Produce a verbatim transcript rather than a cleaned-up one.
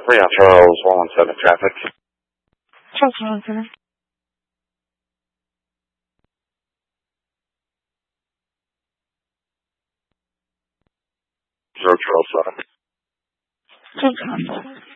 Leon Charles, one one seven traffic. Charles one one seven. Zero Charles seven. Charles one one seven.